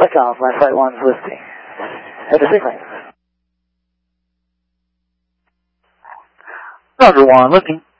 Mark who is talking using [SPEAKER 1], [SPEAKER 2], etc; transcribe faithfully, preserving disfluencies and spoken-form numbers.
[SPEAKER 1] liftoff, last flight one's listing. After six lanes.
[SPEAKER 2] Roger one, lifting.